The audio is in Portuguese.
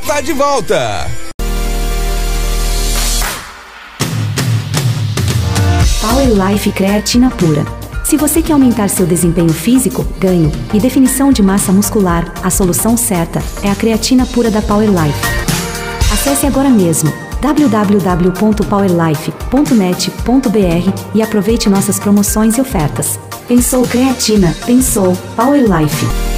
tá de volta. Power Life Creatina Pura. Se você quer aumentar seu desempenho físico, ganho e definição de massa muscular, a solução certa é a creatina pura da Power Life. Acesse agora mesmo www.powerlife.net.br e aproveite nossas promoções e ofertas. Pensou creatina, pensou Power Life.